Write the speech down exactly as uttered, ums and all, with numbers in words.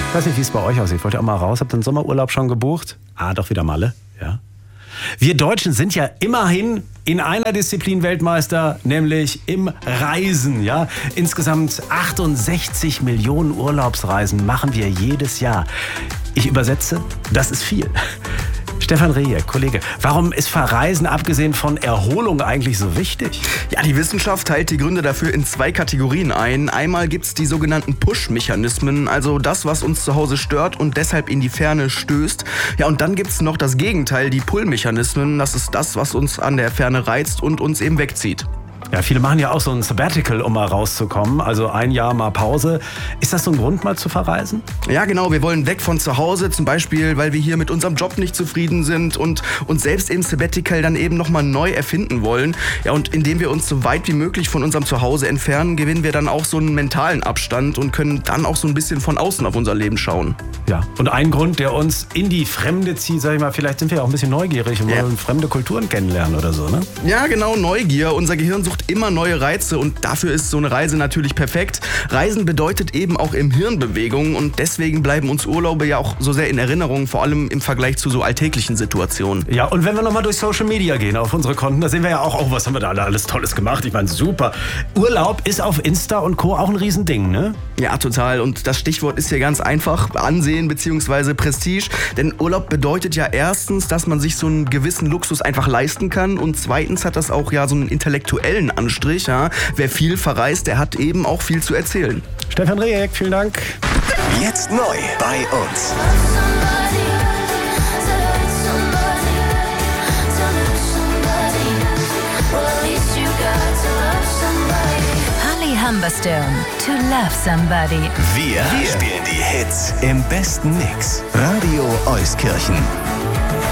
Ich weiß nicht, wie es bei euch aussieht. Wollt ihr auch mal raus? Habt ihr den Sommerurlaub schon gebucht? Ah, doch wieder Malle, ja. Wir Deutschen sind ja immerhin in einer Disziplin Weltmeister, nämlich im Reisen. Ja? Insgesamt achtundsechzig Millionen Urlaubsreisen machen wir jedes Jahr. Ich übersetze, das ist viel. Stefan Rehek, Kollege, warum ist Verreisen abgesehen von Erholung eigentlich so wichtig? Ja, die Wissenschaft teilt die Gründe dafür in zwei Kategorien ein. Einmal gibt's die sogenannten Push-Mechanismen, also das, was uns zu Hause stört und deshalb in die Ferne stößt. Ja, und dann gibt's noch das Gegenteil, die Pull-Mechanismen. Das ist das, was uns an der Ferne reizt und uns eben wegzieht. Ja, viele machen ja auch so ein Sabbatical, um mal rauszukommen, also ein Jahr mal Pause. Ist das so ein Grund, mal zu verreisen? Ja, genau, wir wollen weg von zu Hause, zum Beispiel, weil wir hier mit unserem Job nicht zufrieden sind und uns selbst im Sabbatical dann eben nochmal neu erfinden wollen. Ja, und indem wir uns so weit wie möglich von unserem Zuhause entfernen, gewinnen wir dann auch so einen mentalen Abstand und können dann auch so ein bisschen von außen auf unser Leben schauen. Ja, und ein Grund, der uns in die Fremde zieht, sag ich mal, vielleicht sind wir ja auch ein bisschen neugierig und wollen ja. fremde Kulturen kennenlernen oder so, ne? Ja, genau, Neugier. Unser Gehirn sucht immer neue Reize und dafür ist so eine Reise natürlich perfekt. Reisen bedeutet eben auch im Hirn Bewegung und deswegen bleiben uns Urlaube ja auch so sehr in Erinnerung, vor allem im Vergleich zu so alltäglichen Situationen. Ja, und wenn wir nochmal durch Social Media gehen auf unsere Konten, da sehen wir ja auch, oh, was haben wir da alles Tolles gemacht. Ich meine, super. Urlaub ist auf Insta und Co. auch ein Riesending, ne? Ja, total. Und das Stichwort ist hier ganz einfach, Ansehen bzw. Prestige. Denn Urlaub bedeutet ja erstens, dass man sich so einen gewissen Luxus einfach leisten kann und zweitens hat das auch ja so einen intellektuellen Anstrich. Ja. Wer viel verreist, der hat eben auch viel zu erzählen. Stefan Rehek, vielen Dank. Jetzt neu bei uns. Holly Humberstone, To Love Somebody. Wir, Wir spielen die Hits im besten Mix. Radio Euskirchen.